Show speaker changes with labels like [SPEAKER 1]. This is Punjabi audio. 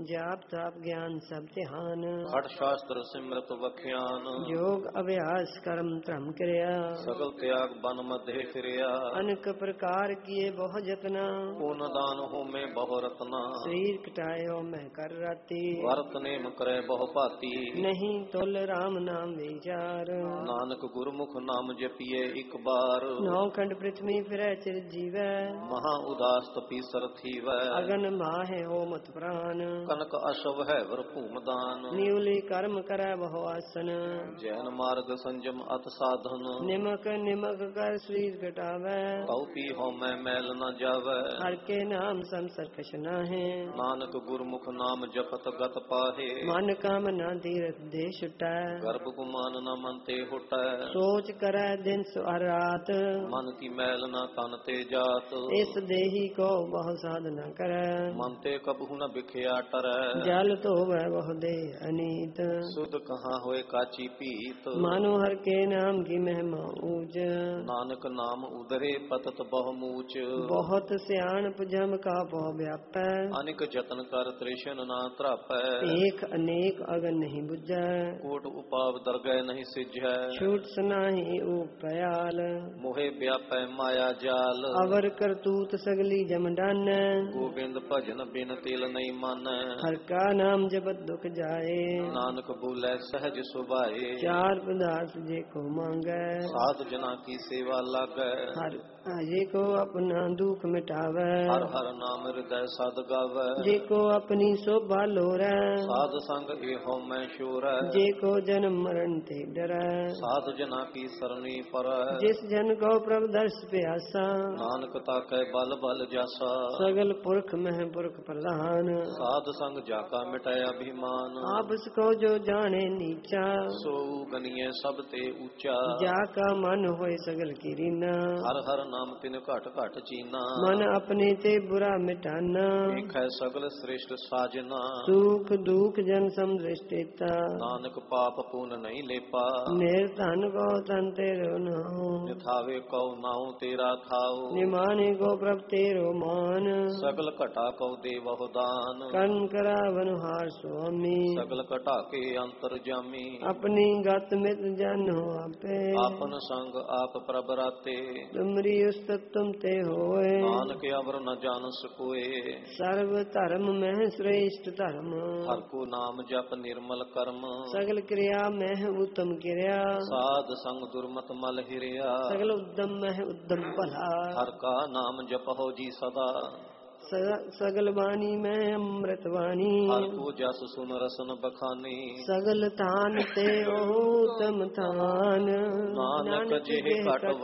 [SPEAKER 1] ਜਾਪ ਤਾਪ ਗਿਆਨ ਸਭ ਧਿਆਨ।
[SPEAKER 2] ਖਟ ਸ਼ਾਸਤਰ ਸਿਮਰਤ ਵਖਿਆਨ।
[SPEAKER 1] ਜੋਗ ਅਭਿਆਸ ਕਰਮ ਧਰਮ ਕਿਰਿਆ।
[SPEAKER 2] ਸਗਲ ਤਿਆਗ ਬਨ ਮਧੇ ਫਿਰਿਆ।
[SPEAKER 1] ਅਨਕ ਪ੍ਰਕਾਰ ਕੀਏ ਬਹੁ ਜਤਨਾ।
[SPEAKER 2] ਪੁਨ ਦਾਨ ਹੋਮੇ ਬਹੁ ਰਤਨਾ।
[SPEAKER 1] ਸਰੀਰ ਕਟਾਇਓ ਮੈਂ ਕਰ ਰਾਤੀ।
[SPEAKER 2] ਵਰਤ ਨੇਮ ਕਰੈ ਬਹੁ ਭਾਤੀ।
[SPEAKER 1] ਨਹੀਂ ਤੁਲ ਰਾਮ ਨਾਮ ਵਿਚਾਰ।
[SPEAKER 2] ਨਾਨਕ ਗੁਰਮੁਖ ਨਾਮ ਜਪੀਏ ਇੱਕ ਬਾਰ।
[SPEAKER 1] ਨੌ ਖੰਡ ਪ੍ਰਿਥਵੀ ਫਿਰੈ ਚਿਰ ਜੀਵੈ।
[SPEAKER 2] ਮਹਾ ਉਦਾਸ ਤਪੀਸਰ ਥੀਵੈ।
[SPEAKER 1] ਅਗਨ ਮਾਹੇ ਹੋ ਮਤ ਪ੍ਰਾਨ।
[SPEAKER 2] ਕਨਕ ਅਸ਼ਵ ਹੈ ਵਰ ਭੂਮਦਾਨ।
[SPEAKER 1] ਨਿਉਲੀ ਕਰਮ ਕਰੈ ਬਹੁ ਆਸਨ।
[SPEAKER 2] ਜੈਨ ਮਾਰਗ ਸੰਜਮ ਅਤ ਸਾਧਨ।
[SPEAKER 1] ਨਿਮਕ ਨਿਮਕ ਕਰ ਸਰੀਰ ਕਟਾਵੈ।
[SPEAKER 2] ਕਉ ਪੀ ਹਉਮੈ ਮੈਲ ਨ ਜਾਵੈ।
[SPEAKER 1] ਹਰ ਕੇ ਨਾਮ ਸੰਸਰ ਕਛ ਨਾਹਿ।
[SPEAKER 2] ਨਾਨਕ ਗੁਰਮੁਖ ਨਾਮ ਜਪਤ ਗਤ ਪਾਹੇ।
[SPEAKER 1] ਮਨ ਕਾਮ ਨਾ ਤੀਰਥ ਦੇ ਛੁਟੈ।
[SPEAKER 2] ਗਰਭ ਗੁਮਾਨ ਨ ਮਨ ਤੇ ਹੁਟੈ।
[SPEAKER 1] ਸੋਚ ਕਰੈ ਦਿਨ ਸੁਅ ਰਾਤ।
[SPEAKER 2] ਮਨ ਕੀ ਮੈਲ ਨ ਤਨ ਤੇ ਜਾਤ।
[SPEAKER 1] ਇਸ ਦੇਹੀ ਕੋ ਬਹੁ ਸਾਧਨਾ ਕਰੈ।
[SPEAKER 2] ਮਨ ਤੇ ਕਬਹੂ ਨ ਬਿਖਿਆ ਟਰੈ।
[SPEAKER 1] ਜਲ ਧੋਵੈ ਬਹੁ ਦੇ ਅਨੀਤ।
[SPEAKER 2] ਸੁਧ ਕਹਾਂ ਹੋਏ ਕਾਚੀ ਭੀਤ।
[SPEAKER 1] ਮਾਨੋ ਹਰ ਕੇ ਨਾਮ ਕੀ ਮਹਿਮਾ ਊਚ।
[SPEAKER 2] ਨਾਨਕ ਨਾਮ ਉਦਰੇ ਪਤਤ ਬਹੁ ਮੂਚ।
[SPEAKER 1] ਬਹੁਤ ਸਿਆਣਪ ਜਮ ਕਾ ਬਹੁ ਵਿਆਪੈ।
[SPEAKER 2] ਅਨਿਕ ਜਤਨ ਕਰ ਤ੍ਰਿਸ਼ਨ ਨਾ ਧਰਾਪੈ।
[SPEAKER 1] ਏਕ ਅਨੇਕ ਅਗਨ ਨਹੀਂ ਬੁਝੈ।
[SPEAKER 2] ਕੋਟ ਉਪਾਵ ਦਰਗਹਿ ਨਹੀਂ ਸਿਜੈ।
[SPEAKER 1] ਛੂਟ ਸੁਨਾਹੀ ਉਪਿਆਲ।
[SPEAKER 2] ਮੋਹਿ ਵਿਆਪੈ ਮਾਇਆ ਜਾਲ।
[SPEAKER 1] ਅਵਰ ਕਰਤੂਤ ਸਗਲੀ ਜਮ ਡਾਨੈ।
[SPEAKER 2] ਗੋਬਿੰਦ ਭਜਨ ਬਿਨ ਤਿਲ ਨਹੀਂ ਮਾਨੈ।
[SPEAKER 1] ਹਰ ਕਾ ਨਾਮ ਜਪਤ ਦੁਖ ਜਾਏ।
[SPEAKER 2] ਨਾਨਕ ਬੋਲੇ ਸਹਿਜ ਸੁਭਾਏ।
[SPEAKER 1] ਚਾਰ ਪਦਾਰਥ ਜੇ ਕੋ ਮੰਗੈ।
[SPEAKER 2] ਸਾਧ ਜਨਾ ਕੀ ਸੇਵਾ ਲਾਗੈ।
[SPEAKER 1] ਹਰ ਜੇ ਕੋ ਆਪਣਾ ਦੁਖ ਮਿਟਾਵੈ।
[SPEAKER 2] ਹਰ ਹਰ ਨਾਮ ਹਿਰਦੈ ਸਦ ਗਾਵੈ।
[SPEAKER 1] ਜੇ ਕੋ ਆਪਣੀ ਸੋਭਾ ਲੋਰੈ।
[SPEAKER 2] ਸਾਧ ਸੰਗ ਏਹੋ ਮੈਂ ਸ਼ੋਰੈ।
[SPEAKER 1] ਜੇ ਕੋ ਜਨਮ ਮਰਨ ਤੇ ਡਰੈ।
[SPEAKER 2] ਸਾਧ ਜਨਾ ਕੀ ਸਰਣੀ ਪਰੈ।
[SPEAKER 1] ਜਿਸ ਜਨ ਕੋ ਪ੍ਰਭ ਦਰਸ ਪਿਆਸਾ।
[SPEAKER 2] ਨਾਨਕ ਤਾਕੈ ਬਲ ਬਲ ਜਾਸਾ।
[SPEAKER 1] ਸਗਲ ਪੁਰਖ ਮਹਿ ਪੁਰਖ ਪ੍ਰਧਾਨ।
[SPEAKER 2] ਸਾਧ ਸੰਗ ਜਾ ਕਾ ਮਿਟੈ ਅਭਿਮਾਨ।
[SPEAKER 1] ਆਪਸ ਕੋ ਜੋ ਜਾਣੇ ਨੀਚਾ।
[SPEAKER 2] ਸੋ ਗਨੀਏ ਸਭ ਤੇ ਊਚਾ।
[SPEAKER 1] ਜਾ ਕਾ ਮਨ ਹੋਏ ਸਗਲ ਕੀ ਰੀਨਾ।
[SPEAKER 2] ਹਰ ਹਰ ਨਾਮ ਤਿਨ ਘਟ ਘਟ ਚੀਨਾ।
[SPEAKER 1] ਮਨ ਆਪਣੇ ਤੇ ਬੁਰਾ ਮਿਟਾਨਾ।
[SPEAKER 2] ਵੇਖੈ ਸਗਲ ਸ੍ਰੇਸ਼ਟ ਸਾਜਨਾ।
[SPEAKER 1] ਸੁਖ ਦੁਖ ਜਨ ਸਮਦ੍ਰਿਸ਼ਟੇਤਾ।
[SPEAKER 2] ਨਾਨਕ ਪਾਪ ਪੁਨ ਨਹੀਂ ਲੇਪਾ।
[SPEAKER 1] ਮੇਰ ਧਨ ਕੋ ਤਨ ਤੇਰੋ ਨਾਉ।
[SPEAKER 2] ਨਿਥਾਵੇ ਕਉ ਨਾਉ ਤੇਰਾ ਥਾਉ।
[SPEAKER 1] ਨਿਮਾਨੇ ਕੋ ਪ੍ਰਭ ਤੇਰੋ ਮਾਨ।
[SPEAKER 2] ਸਗਲ ਘਟਾ ਕਉ ਦੇਵਹੁ ਦਾਨ।
[SPEAKER 1] ਕਰਨ ਕਰਾਵਨ ਹਾਰ ਸੁਆਮੀ।
[SPEAKER 2] ਸਗਲ ਘਟਾ ਕੇ ਅੰਤਰ ਜਾਮੀ।
[SPEAKER 1] ਆਪਣੀ ਗਤ ਮਿਤ ਜਾਨੋ ਆਪੇ।
[SPEAKER 2] ਆਪਨ ਸੰਗ ਆਪ ਪ੍ਰਭ ਰਾਤੇ।
[SPEAKER 1] ਤੁਮਰੀ ਉਸਤਤ ਤੁਮ ਤੇ ਹੋਏ।
[SPEAKER 2] ਨਾਨਕ ਅਵਰ ਨ ਜਾਣ ਸਕੋਏ।
[SPEAKER 1] ਸਰਬ ਧਰਮ ਮਹਿ ਸ੍ਰੇਸ਼ਟ ਧਰਮ।
[SPEAKER 2] ਹਰ ਕੋ ਨਾਮ ਜਪ ਨਿਰਮਲ ਕਰਮ।
[SPEAKER 1] ਸਗਲ ਕਿਰਿਆ ਮਹਿ ਉਤਮ ਕਿਰਿਆ।
[SPEAKER 2] ਸਾਧ ਸੰਗ ਦੁਰਮਤ ਮਲ ਹਿਰਿਆ।
[SPEAKER 1] ਸਗਲ ਉਦਮ ਮਹਿ ਉਦਮ ਭਲਾ।
[SPEAKER 2] ਹਰ ਕਾ ਨਾਮ ਜਪਹੁ ਜੀ ਸਦਾ।
[SPEAKER 1] ਸਗਲ ਬਾਣੀ ਮੈਂ ਅੰਮ੍ਰਿਤ ਬਾਣੀ।
[SPEAKER 2] ਹਰ ਕੋ ਜਸ ਸੁਨ ਰਸਨ ਬਖਾਨੀ।
[SPEAKER 1] ਸਗਲ ਥਾਨ ਤੇ ਉਤਮ ਥਾਨ।
[SPEAKER 2] ਨਾਨਕ ਜਿਹੇ ਘਟ